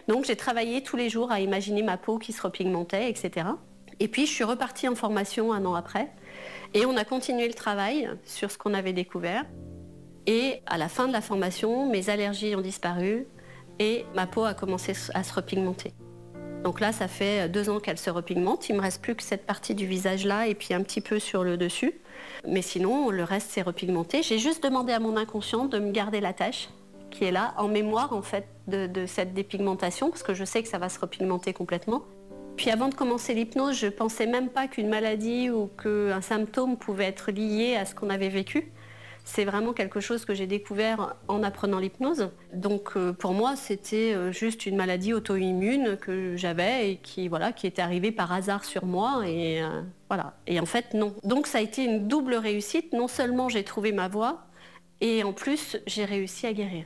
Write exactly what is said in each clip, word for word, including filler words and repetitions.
Donc j'ai travaillé tous les jours à imaginer ma peau qui se repigmentait, et cetera. Et puis je suis repartie en formation un an après. Et on a continué le travail sur ce qu'on avait découvert. Et à la fin de la formation, mes allergies ont disparu et ma peau a commencé à se repigmenter. Donc là, ça fait deux ans qu'elle se repigmente. Il ne me reste plus que cette partie du visage-là et puis un petit peu sur le dessus. Mais sinon, le reste s'est repigmenté. J'ai juste demandé à mon inconscient de me garder la tache qui est là, en mémoire en fait de, de cette dépigmentation, parce que je sais que ça va se repigmenter complètement. Puis avant de commencer l'hypnose, je ne pensais même pas qu'une maladie ou qu'un symptôme pouvait être lié à ce qu'on avait vécu. C'est vraiment quelque chose que j'ai découvert en apprenant l'hypnose. Donc euh, pour moi, c'était euh, juste une maladie auto-immune que j'avais et qui, voilà, qui était arrivée par hasard sur moi. Et, euh, voilà. Et en fait, non. Donc ça a été une double réussite. Non seulement j'ai trouvé ma voie, et en plus, j'ai réussi à guérir.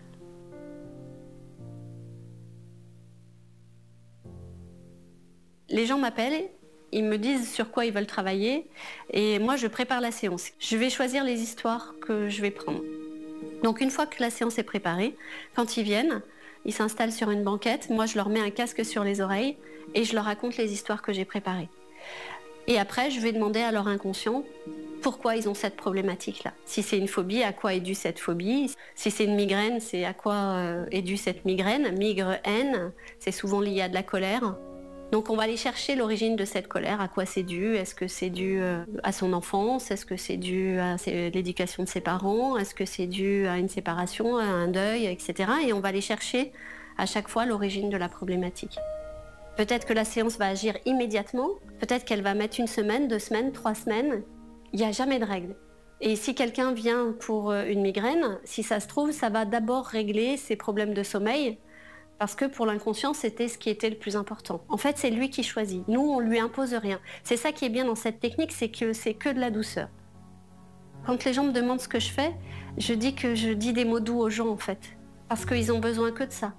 Les gens m'appellent, ils me disent sur quoi ils veulent travailler et moi je prépare la séance. Je vais choisir les histoires que je vais prendre. Donc une fois que la séance est préparée, quand ils viennent, ils s'installent sur une banquette, moi je leur mets un casque sur les oreilles et je leur raconte les histoires que j'ai préparées. Et après je vais demander à leur inconscient pourquoi ils ont cette problématique-là. Si c'est une phobie, à quoi est due cette phobie? Si c'est une migraine, c'est à quoi est due cette migraine? Migraine, c'est souvent lié à de la colère. Donc on va aller chercher l'origine de cette colère, à quoi c'est dû, est-ce que c'est dû à son enfance, est-ce que c'est dû à l'éducation de ses parents, est-ce que c'est dû à une séparation, à un deuil, et cetera. Et on va aller chercher à chaque fois l'origine de la problématique. Peut-être que la séance va agir immédiatement, peut-être qu'elle va mettre une semaine, deux semaines, trois semaines, il n'y a jamais de règle. Et si quelqu'un vient pour une migraine, si ça se trouve, ça va d'abord régler ses problèmes de sommeil, parce que pour l'inconscient, c'était ce qui était le plus important. En fait, c'est lui qui choisit. Nous, on ne lui impose rien. C'est ça qui est bien dans cette technique, c'est que c'est que de la douceur. Quand les gens me demandent ce que je fais, je dis que je dis des mots doux aux gens, en fait. Parce qu'ils ont besoin que de ça.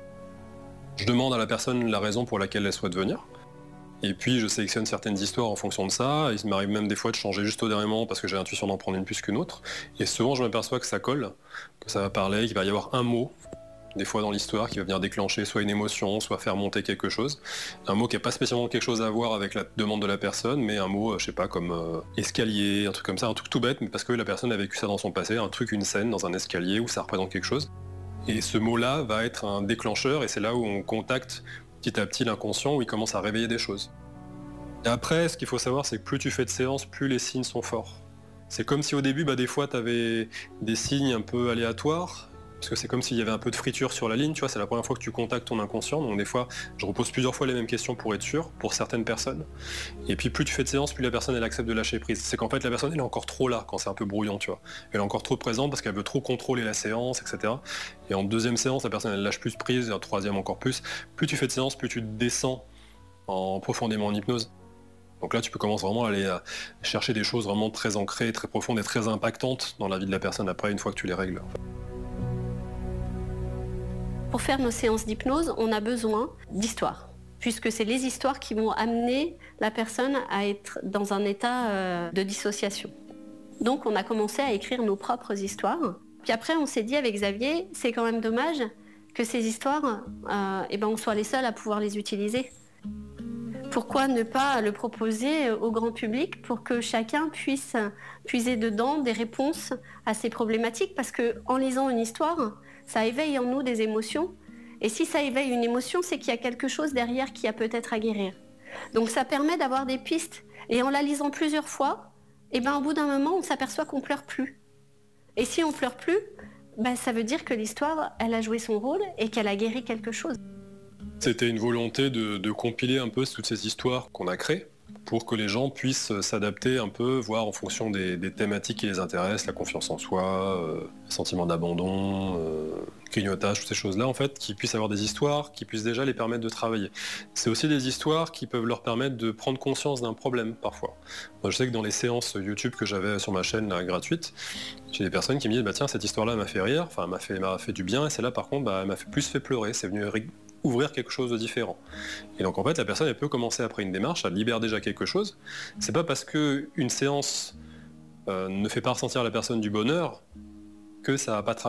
Je demande à la personne la raison pour laquelle elle souhaite venir. Et puis, je sélectionne certaines histoires en fonction de ça. Il m'arrive même des fois de changer juste au dernier moment parce que j'ai l'intuition d'en prendre une plus qu'une autre. Et souvent, je m'aperçois que ça colle, que ça va parler, qu'il va y avoir un mot des fois dans l'histoire qui va venir déclencher soit une émotion, soit faire monter quelque chose. Un mot qui n'a pas spécialement quelque chose à voir avec la demande de la personne, mais un mot, je sais pas, comme euh, escalier, un truc comme ça, un truc tout bête, mais parce que la personne a vécu ça dans son passé, un truc, une scène dans un escalier où ça représente quelque chose. Et ce mot-là va être un déclencheur, et c'est là où on contacte petit à petit l'inconscient, où il commence à réveiller des choses. Et après, ce qu'il faut savoir, c'est que plus tu fais de séances, plus les signes sont forts. C'est comme si au début, bah, des fois, tu avais des signes un peu aléatoires, parce que c'est comme s'il y avait un peu de friture sur la ligne, tu vois, c'est la première fois que tu contactes ton inconscient, donc des fois, je repose plusieurs fois les mêmes questions pour être sûr, pour certaines personnes. Et puis plus tu fais de séances, plus la personne, elle accepte de lâcher prise. C'est qu'en fait, la personne, elle est encore trop là, quand c'est un peu brouillon, tu vois. Elle est encore trop présente parce qu'elle veut trop contrôler la séance, et cetera. Et en deuxième séance, la personne, elle lâche plus prise, et en troisième encore plus. Plus tu fais de séances, plus tu descends en profondément en hypnose. Donc là, tu peux commencer vraiment à aller à chercher des choses vraiment très ancrées, très profondes et très impactantes dans la vie de la personne après, une fois que tu les règles. Pour faire nos séances d'hypnose, on a besoin d'histoires, puisque c'est les histoires qui vont amener la personne à être dans un état euh, de dissociation. Donc on a commencé à écrire nos propres histoires. Puis après, on s'est dit avec Xavier, c'est quand même dommage que ces histoires, euh, eh ben, on soit les seuls à pouvoir les utiliser. Pourquoi ne pas le proposer au grand public pour que chacun puisse puiser dedans des réponses à ces problématiques? Parce qu'en lisant une histoire, ça éveille en nous des émotions. Et si ça éveille une émotion, c'est qu'il y a quelque chose derrière qui a peut-être à guérir. Donc ça permet d'avoir des pistes. Et en la lisant plusieurs fois, eh ben, au bout d'un moment, on s'aperçoit qu'on ne pleure plus. Et si on ne pleure plus, ben, ça veut dire que l'histoire, elle a joué son rôle et qu'elle a guéri quelque chose. C'était une volonté de, de compiler un peu toutes ces histoires qu'on a créées pour que les gens puissent s'adapter un peu, voir en fonction des, des thématiques qui les intéressent, la confiance en soi, euh, le sentiment d'abandon, euh, grignotage, toutes ces choses-là, en fait, qu'ils puissent avoir des histoires qui puissent déjà les permettre de travailler. C'est aussi des histoires qui peuvent leur permettre de prendre conscience d'un problème, parfois. Moi, je sais que dans les séances YouTube que j'avais sur ma chaîne là, gratuite, j'ai des personnes qui me disent bah, « Tiens, cette histoire-là m'a fait rire, enfin, elle m'a fait, m'a fait du bien, et celle-là, par contre, bah, elle m'a fait, plus fait pleurer, c'est venu ouvrir quelque chose de différent. » Et donc en fait la personne elle peut commencer après une démarche, elle libère déjà quelque chose. C'est pas parce qu'une séance euh, ne fait pas ressentir à la personne du bonheur que ça va pas travailler.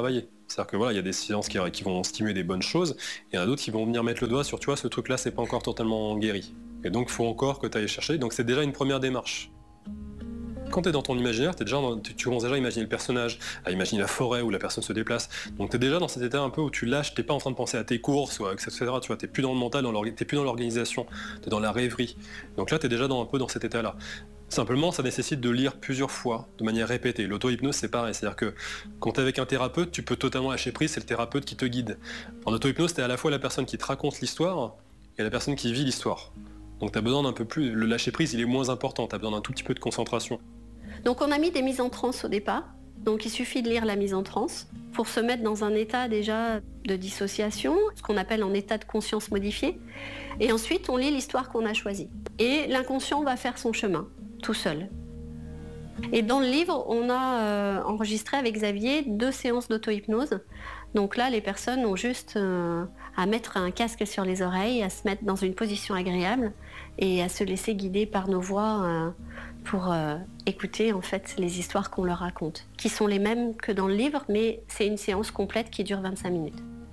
C'est-à-dire que voilà, il y a des séances qui, qui vont stimuler des bonnes choses, et il y en a d'autres qui vont venir mettre le doigt sur, tu vois, ce truc-là, c'est pas encore totalement guéri. Et donc, il faut encore que tu ailles chercher. Donc, c'est déjà une première démarche. Quand tu es dans ton imaginaire, t'es déjà dans, tu, tu commences déjà à imaginer le personnage, à imaginer la forêt où la personne se déplace. Donc tu es déjà dans cet état un peu où tu lâches, t'es pas en train de penser à tes courses, ou à, et cetera. Tu vois, t'es plus dans le mental, t'es plus dans l'organisation, tu es dans la rêverie. Donc là, tu es déjà dans, un peu dans cet état-là. Simplement, ça nécessite de lire plusieurs fois, de manière répétée. L'auto-hypnose, c'est pareil. C'est-à-dire que quand tu es avec un thérapeute, tu peux totalement lâcher prise, c'est le thérapeute qui te guide. En auto-hypnose, tu es à la fois la personne qui te raconte l'histoire et la personne qui vit l'histoire. Donc tu as besoin d'un peu plus... Le lâcher prise, il est moins important, tu as besoin d'un tout petit peu de concentration. Donc on a mis des mises en transe au départ. Donc il suffit de lire la mise en transe pour se mettre dans un état déjà de dissociation, ce qu'on appelle en état de conscience modifié. Et ensuite on lit l'histoire qu'on a choisie. Et l'inconscient va faire son chemin, tout seul. Et dans le livre, on a euh, enregistré avec Xavier deux séances d'auto-hypnose. Donc là, les personnes ont juste euh, à mettre un casque sur les oreilles, à se mettre dans une position agréable et à se laisser guider par nos voix euh, pour euh, écouter en fait les histoires qu'on leur raconte, qui sont les mêmes que dans le livre, mais c'est une séance complète qui dure vingt-cinq minutes.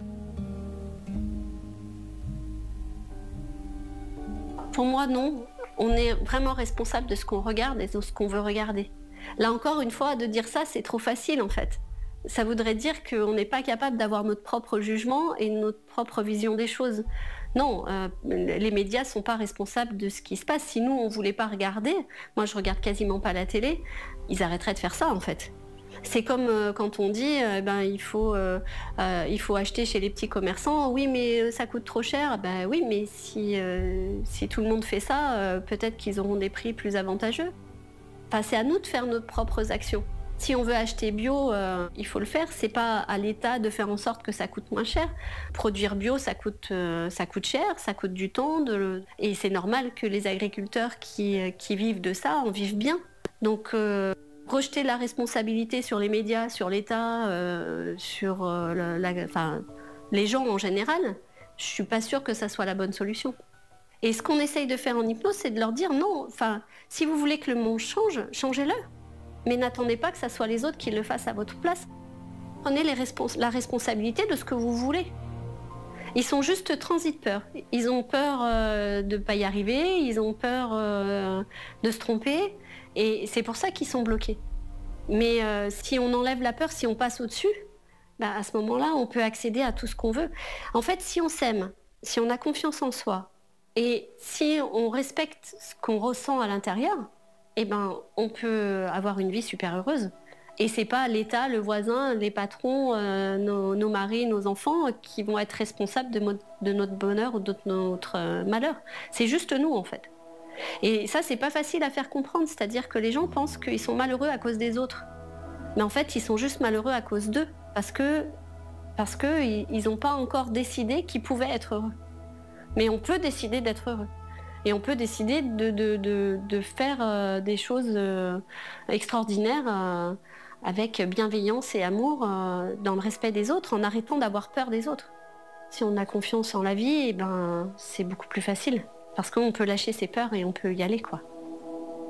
Pour moi, non. On est vraiment responsable de ce qu'on regarde et de ce qu'on veut regarder. Là encore, une fois, de dire ça, c'est trop facile en fait. Ça voudrait dire qu'on n'est pas capable d'avoir notre propre jugement et notre propre vision des choses. Non, euh, les médias ne sont pas responsables de ce qui se passe. Si nous, on ne voulait pas regarder, moi je regarde quasiment pas la télé, ils arrêteraient de faire ça en fait. C'est comme euh, quand on dit euh, ben, il, faut, euh, euh, il faut acheter chez les petits commerçants, oui mais ça coûte trop cher, ben oui mais si, euh, si tout le monde fait ça, euh, peut-être qu'ils auront des prix plus avantageux. Enfin, c'est à nous de faire nos propres actions. Si on veut acheter bio, euh, il faut le faire. C'est pas à l'État de faire en sorte que ça coûte moins cher. Produire bio, ça coûte, euh, ça coûte cher, ça coûte du temps. De... Et c'est normal que les agriculteurs qui, qui vivent de ça en vivent bien. Donc, euh, rejeter la responsabilité sur les médias, sur l'État, euh, sur euh, la, la, enfin, les gens en général, je suis pas sûre que ça soit la bonne solution. Et ce qu'on essaye de faire en hypnose, c'est de leur dire non, enfin, si vous voulez que le monde change, changez-le. Mais n'attendez pas que ce soit les autres qui le fassent à votre place. Prenez les respons- la responsabilité de ce que vous voulez. Ils sont juste transiteurs. Ils ont peur euh, de ne pas y arriver, ils ont peur euh, de se tromper, et c'est pour ça qu'ils sont bloqués. Mais euh, si on enlève la peur, si on passe au-dessus, bah, à ce moment-là, on peut accéder à tout ce qu'on veut. En fait, si on s'aime, si on a confiance en soi, et si on respecte ce qu'on ressent à l'intérieur, eh ben, on peut avoir une vie super heureuse. Et c'est pas l'État, le voisin, les patrons, euh, nos, nos maris, nos enfants qui vont être responsables de, mo- de notre bonheur ou de notre euh, malheur. C'est juste nous, en fait. Et ça, c'est pas facile à faire comprendre. C'est-à-dire que les gens pensent qu'ils sont malheureux à cause des autres. Mais en fait, ils sont juste malheureux à cause d'eux. Parce que, parce que ils n'ont pas encore décidé qu'ils pouvaient être heureux. Mais on peut décider d'être heureux. Et on peut décider de, de, de, de faire euh, des choses euh, extraordinaires euh, avec bienveillance et amour euh, dans le respect des autres, en arrêtant d'avoir peur des autres. Si on a confiance en la vie, eh ben, c'est beaucoup plus facile. Parce qu'on peut lâcher ses peurs et on peut y aller, quoi.